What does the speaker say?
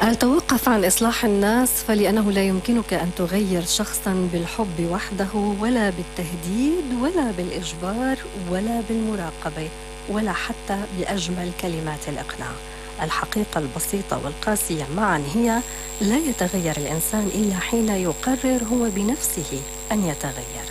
توقف عن إصلاح الناس فلأنه لا يمكنك أن تغير شخصا بالحب وحده، ولا بالتهديد، ولا بالإجبار، ولا بالمراقبة، ولا حتى بأجمل كلمات الإقناع. الحقيقة البسيطة والقاسية معا هي: لا يتغير الإنسان إلا حين يقرر هو بنفسه أن يتغير.